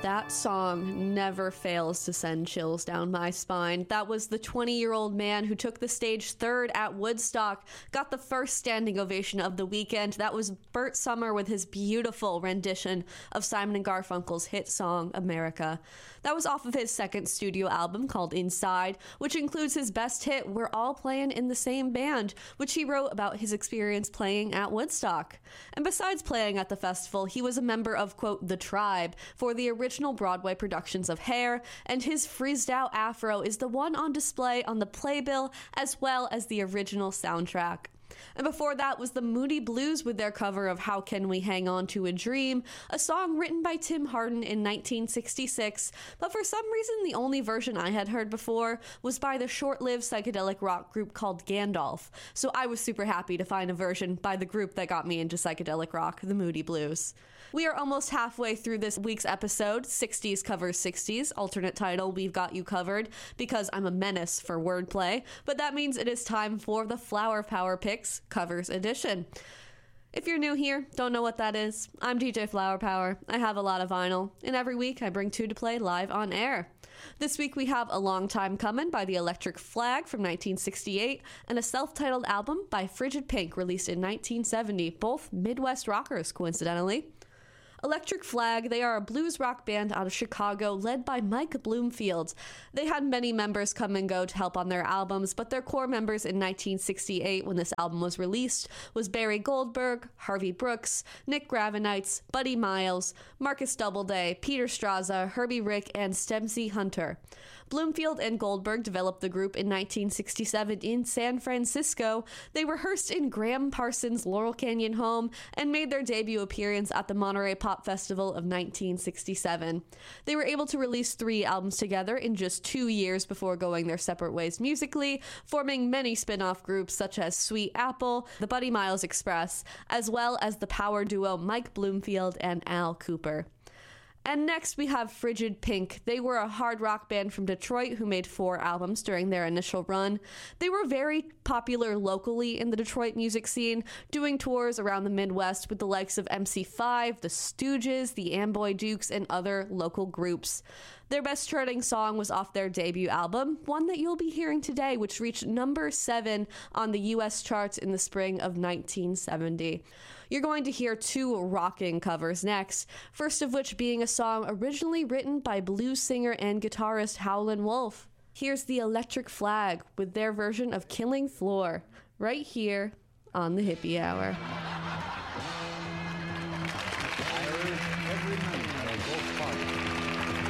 That song never fails to send chills down my spine. That was the 20-year-old man who took the stage third at Woodstock, got the first standing ovation of the weekend. That was Burt Summer with his beautiful rendition of Simon & Garfunkel's hit song, America. That was off of his second studio album called Inside, which includes his best hit, We're All Playing in the Same Band, which he wrote about his experience playing at Woodstock. And besides playing at the festival, he was a member of, quote, The Tribe for the original Broadway productions of Hair, and his frizzed out afro is the one on display on the playbill as well as the original soundtrack. And before that was the Moody Blues with their cover of How Can We Hang On to a Dream, a song written by Tim Hardin in 1966, but for some reason the only version I had heard before was by the short-lived psychedelic rock group called Gandalf, so I was super happy to find a version by the group that got me into psychedelic rock, the Moody Blues. We are almost halfway through this week's episode, 60s covers 60s, alternate title, We've Got You Covered, because I'm a menace for wordplay, but that means it is time for the Flower Power Picks Covers Edition. If you're new here, don't know what that is, I'm DJ Flower Power. I have a lot of vinyl, and every week I bring two to play live on air. This week we have A Long Time Comin' by the Electric Flag from 1968, and a self-titled album by Frigid Pink released in 1970, both Midwest rockers, coincidentally. Electric Flag, they are a blues rock band out of Chicago led by Mike Bloomfield. They had many members come and go to help on their albums, but their core members in 1968, when this album was released, was Barry Goldberg, Harvey Brooks, Nick Gravenites, Buddy Miles, Marcus Doubleday, Peter Straza, Herbie Rick, and Stepsy Hunter. Bloomfield and Goldberg developed the group in 1967 in San Francisco. They rehearsed in Graham Parsons' Laurel Canyon home and made their debut appearance at the Monterey Pop Festival of 1967. They were able to release 3 albums together in just 2 years before going their separate ways musically, forming many spin-off groups such as Sweet Apple, the Buddy Miles Express, as well as the power duo Mike Bloomfield and Al Cooper. And next we have Frigid Pink. They were a hard rock band from Detroit who made 4 albums during their initial run. They were very popular locally in the Detroit music scene, doing tours around the Midwest with the likes of MC5, the Stooges, the Amboy Dukes, and other local groups. Their best charting song was off their debut album, one that you'll be hearing today, which reached number 7 on the US charts in the spring of 1970. You're going to hear 2 rocking covers next, first of which being a song originally written by blues singer and guitarist Howlin' Wolf. Here's the Electric Flag with their version of Killing Floor, right here on the Hippie Hour.